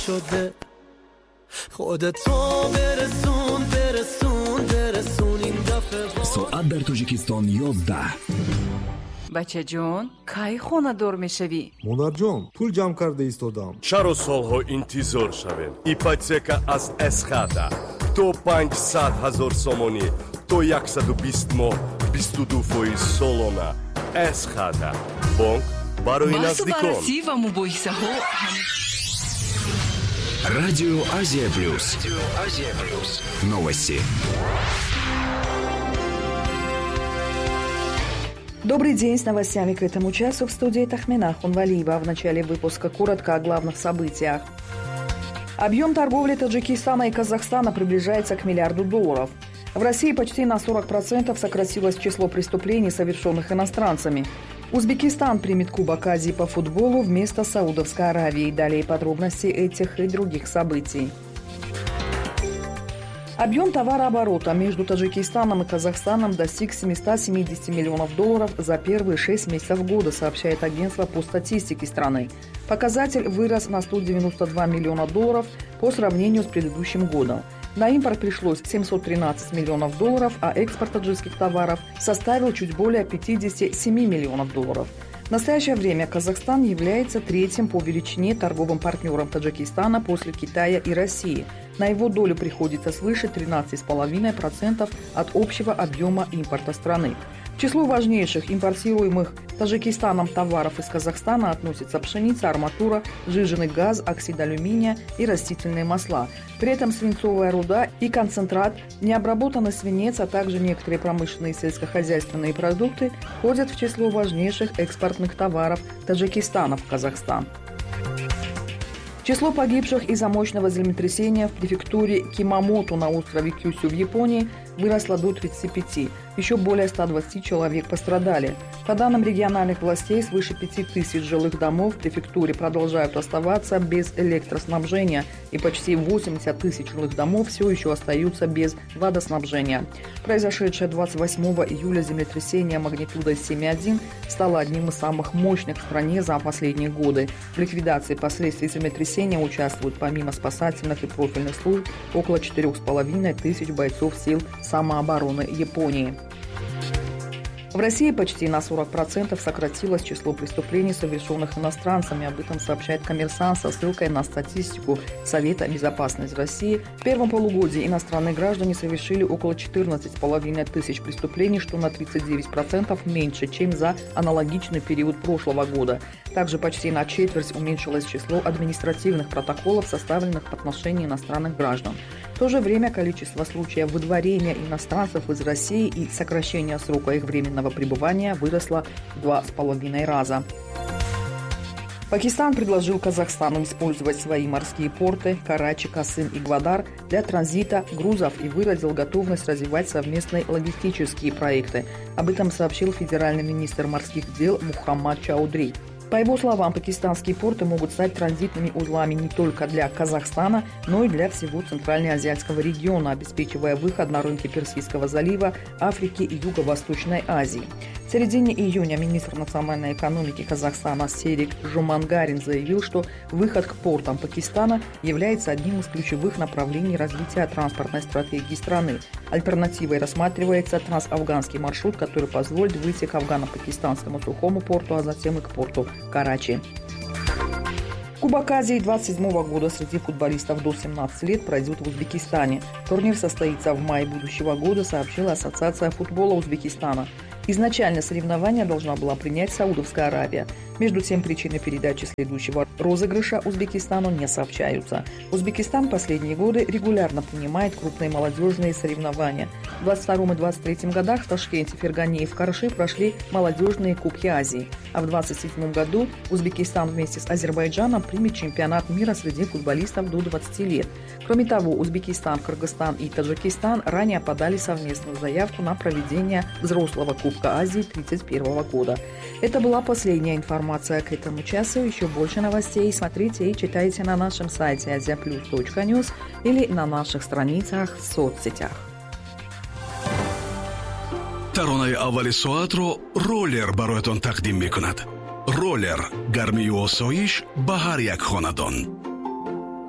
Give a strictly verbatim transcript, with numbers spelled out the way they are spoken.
شده. خودتو برسون برسون برسون این دفعه. ساعت در تاجیکستان یازده. بچه جون کی خونه دور میشوی؟ مادر جان پول جمع کرده ایستادم. چرا سالها انتظار شویم؟ ایپاتека از اسخاتا تو پانصد هزار сомони то صد و بیست ماه بیست و دو فایز سالانه. اسخاتا بانک برای نزدیکان. بررسی و مباحثه ها. Радио Азия Плюс. Новости. Добрый день, с новостями к этому часу в студии Тахмина Хунвалиева. В начале выпуска коротко о главных событиях. Объем торговли Таджикистана и Казахстана приближается к миллиарду долларов. В России почти на сорок процентов сократилось число преступлений, совершенных иностранцами. Узбекистан примет Кубок Азии по футболу вместо Саудовской Аравии. Далее подробности этих и других событий. Объем товарооборота между Таджикистаном и Казахстаном достиг семьсот семьдесят миллионов долларов за первые шесть месяцев года, сообщает агентство по статистике страны. Показатель вырос на сто девяносто два миллиона долларов по сравнению с предыдущим годом. На импорт пришлось семьсот тринадцать миллионов долларов, а экспорт таджикских товаров составил чуть более пятьдесят семь миллионов долларов. В настоящее время Казахстан является третьим по величине торговым партнером Таджикистана после Китая и России. На его долю приходится свыше тринадцать целых пять десятых процента от общего объема импорта страны. К числу важнейших импортируемых Таджикистаном товаров из Казахстана относятся пшеница, арматура, сжиженный газ, оксид алюминия и растительные масла. При этом свинцовая руда и концентрат, необработанный свинец, а также некоторые промышленные и сельскохозяйственные продукты входят в число важнейших экспортных товаров Таджикистана в Казахстан. Число погибших из-за мощного землетрясения в префектуре Кимамото на острове Кюсю в Японии выросло до тридцати пяти. Еще более ста двадцати человек пострадали. По данным региональных властей, свыше пяти тысяч жилых домов в префектуре продолжают оставаться без электроснабжения, и почти восемьдесят тысяч жилых домов все еще остаются без водоснабжения. Произошедшее двадцать восьмого июля землетрясение магнитудой семь и один стало одним из самых мощных в стране за последние годы. В ликвидации последствий землетрясения участвуют помимо спасательных и профильных служб около четырех с половиной тысяч бойцов сил самообороны Японии. В России почти на сорок процентов сократилось число преступлений, совершенных иностранцами. Об этом сообщает «Коммерсант» со ссылкой на статистику Совета безопасности России. В первом полугодии иностранные граждане совершили около четырнадцати с половиной тысяч преступлений, что на тридцать девять процентов меньше, чем за аналогичный период прошлого года. Также почти на четверть уменьшилось число административных протоколов, составленных в отношении иностранных граждан. В то же время количество случаев выдворения иностранцев из России и сокращения срока их временного пребывания выросло в два с половиной раза. Пакистан предложил Казахстану использовать свои морские порты Карачи, Касым и Гвадар для транзита грузов и выразил готовность развивать совместные логистические проекты. Об этом сообщил федеральный министр морских дел Мухаммад Чаудри. По его словам, пакистанские порты могут стать транзитными узлами не только для Казахстана, но и для всего Центральноазиатского региона, обеспечивая выход на рынки Персидского залива, Африки и Юго-Восточной Азии. В середине июня министр национальной экономики Казахстана Серик Жумангарин заявил, что выход к портам Пакистана является одним из ключевых направлений развития транспортной стратегии страны. Альтернативой рассматривается трансафганский маршрут, который позволит выйти к афгано-пакистанскому сухому порту, а затем и к порту Карачи. Кубок Азии двадцать седьмого года среди футболистов до семнадцати лет пройдет в Узбекистане. Турнир состоится в мае будущего года, сообщила Ассоциация футбола Узбекистана. Изначально соревнования должна была принять Саудовская Аравия. Между тем, причины передачи следующего розыгрыша Узбекистану не сообщаются. Узбекистан в последние годы регулярно принимает крупные молодежные соревнования. В двадцать втором и двадцать третьем годах в Ташкенте, Фергане и в Карши прошли молодежные Кубки Азии. А в двадцать седьмом году Узбекистан вместе с Азербайджаном примет чемпионат мира среди футболистов до двадцати лет. Кроме того, Узбекистан, Кыргызстан и Таджикистан ранее подали совместную заявку на проведение взрослого Кубка Азии тридцать первого года. Это была последняя информация к этому часу. Еще больше новостей смотрите и читайте на нашем сайте азия плюс точка ньюс или на наших страницах в соцсетях. таронаи аввали соатро роллер бароятон тақдим мекунад. роллер гармию осоиш ба ҳар як хонадон.